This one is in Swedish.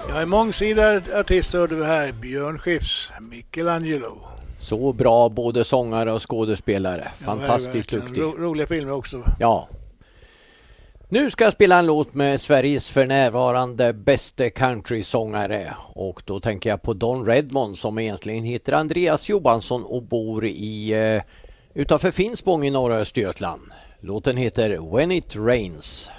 Ja, en mångsidig artist hörde vi här, Björn Skifs, Michelangelo. Så bra både sångare och skådespelare. Fantastiskt duktig. Roliga filmer också. Ja. Nu ska jag spela en låt med Sveriges för närvarande bästa countrysångare. Och då tänker jag på Don Redmond som egentligen heter Andreas Johansson och bor utanför Finspång i norra Östergötland. Låten heter When It Rains.